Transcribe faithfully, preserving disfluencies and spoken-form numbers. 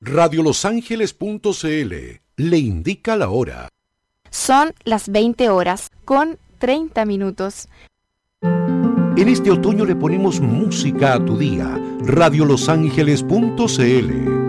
radio los ángeles punto c l le indica la hora. Son las veinte horas con treinta minutos. En este otoño le ponemos música a tu día. radio los ángeles punto c l